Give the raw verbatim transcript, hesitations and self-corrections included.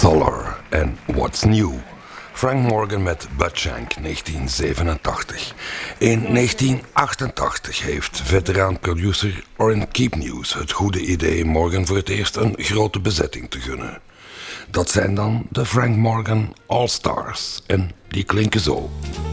Solar en What's New. Frank Morgan met Budshank, negentien zevenentachtig. In negentien achtentachtig heeft veteraan-producer Orrin Keepnews het goede idee Morgan voor het eerst een grote bezetting te gunnen. Dat zijn dan de Frank Morgan All Stars en die klinken zo.